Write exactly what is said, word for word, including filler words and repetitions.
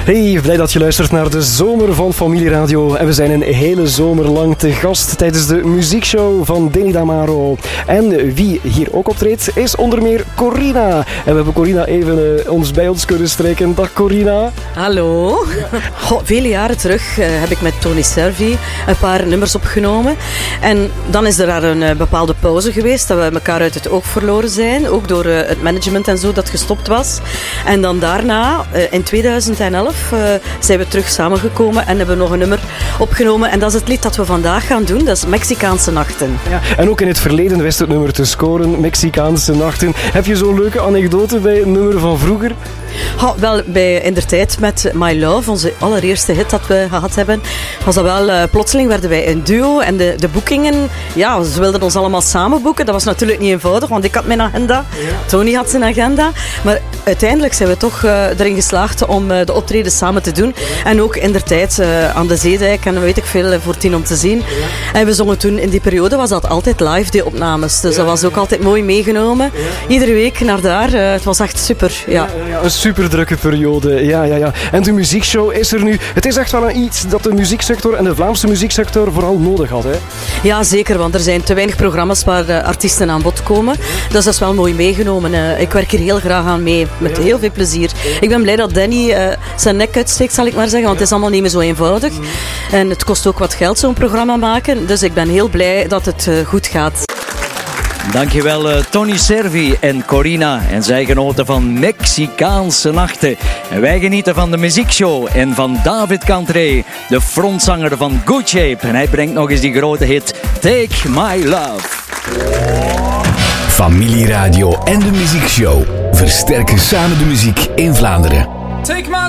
Hey, blij dat je luistert naar de zomer van Familieradio. En we zijn een hele zomer lang te gast tijdens de muziekshow van Danny Damaro. En wie hier ook optreedt is onder meer Corina. En we hebben Corina even uh, ons bij ons kunnen strijken. Dag Corina. Hallo. Goh, vele jaren terug uh, heb ik met Tony Servi een paar nummers opgenomen. En dan is er daar een uh, bepaalde pauze geweest, dat we elkaar uit het oog verloren zijn. Ook door uh, het management en zo dat gestopt was. En dan daarna, uh, in tweeduizend elf, uh, zijn we terug samengekomen en hebben nog een nummer opgenomen. En dat is het lied dat we vandaag gaan doen. Dat is Mexicaanse Nachten. Ja, en ook in het verleden wist het nummer te scoren, Mexicaanse Nachten. Heb je zo'n leuke anekdote bij het nummer van vroeger? Oh, wel, bij, in der tijd met My Love, onze allereerste hit dat we gehad hebben, was dat wel, uh, plotseling werden wij een duo en de, de boekingen, ja, ze wilden ons allemaal samen boeken. Dat was natuurlijk niet eenvoudig, want ik had mijn agenda, ja. Tony had zijn agenda, maar uiteindelijk zijn we toch uh, erin geslaagd om uh, de optreden samen te doen. Ja. En ook in der tijd uh, aan de Zeedijk en weet ik veel, voor tien om te zien. Ja. En we zongen toen, in die periode was dat altijd live, die opnames, dus ja, dat was ook ja. altijd mooi meegenomen. Ja. Iedere week naar daar, uh, het was echt super. Ja. Ja, ja, ja. Een super drukke periode, ja, ja, ja. En de muziekshow is er nu. Het is echt wel een iets dat de muzieksector en de Vlaamse muzieksector vooral nodig had, hè? Ja, zeker, want er zijn te weinig programma's waar de artiesten aan bod komen. Dus dat is wel mooi meegenomen. Uh, ik werk hier heel graag aan mee, met heel veel plezier. Ik ben blij dat Danny uh, zijn nek uitsteekt, zal ik maar zeggen, want het is allemaal niet meer zo eenvoudig. En het kost ook wat geld, zo'n programma maken. Dus ik ben heel blij dat het uh, goed gaat. Dankjewel uh, Tony Servi en Corina. En zij genoten van Mexicaanse Nachten. En wij genieten van de muziekshow en van David Cantré, de frontzanger van Good Shape. En hij brengt nog eens die grote hit Take My Love. Familieradio en de muziekshow versterken samen de muziek in Vlaanderen. Take my